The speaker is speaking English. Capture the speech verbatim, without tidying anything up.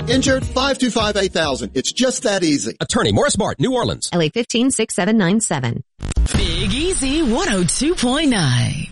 Injured? five two five, eight thousand. It's just that easy. Attorney Morris Bart, New Orleans. L A fifteen six seven nine seven. Big Easy one oh two point nine.